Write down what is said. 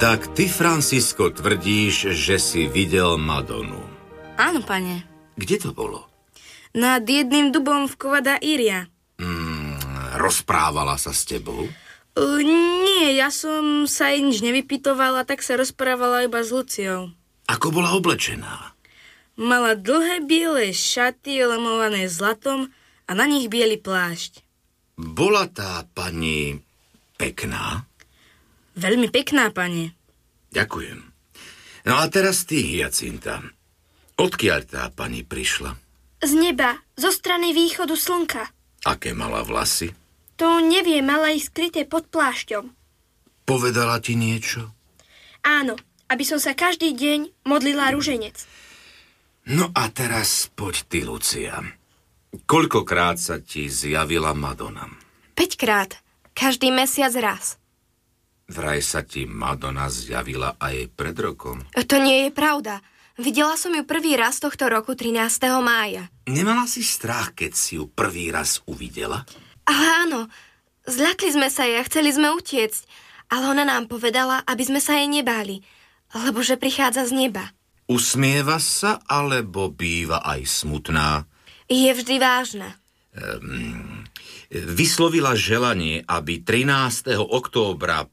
Tak ty, Francisco, tvrdíš, že si videl Madonu. Áno, pane. Kde to bolo? Nad jedným dubom v Cova da Iria. Rozprávala sa s tebou? Nie, ja som sa jej nič nevypytovala, tak sa rozprávala iba s Luciou. Ako bola oblečená? Mala dlhé biele šaty, lemované zlatom a na nich biely plášť. Bola tá pani pekná? Veľmi pekná, pane. Ďakujem. No a teraz ty, Hyacinta. Odkiaľ tá pani prišla? Z neba, zo strany východu slnka. Aké mala vlasy? To neviem, mala ich skryté pod plášťom. Povedala ti niečo? Áno, aby som sa každý deň modlila ruženec. No a teraz poď ty, Lucia. Koľkokrát sa ti zjavila Madonna? 5-krát. Každý mesiac raz. Vraj sa ti Madonna zjavila aj pred rokom. To nie je pravda. Videla som ju prvý raz tohto roku 13. mája. Nemala si strach, keď si ju prvý raz uvidela? Ale áno, zľakli sme sa jej a chceli sme utiecť, ale ona nám povedala, aby sme sa jej nebáli, lebo že prichádza z neba. Usmieva sa, alebo býva aj smutná? Je vždy vážna. Vyslovila želanie, aby 13. októbra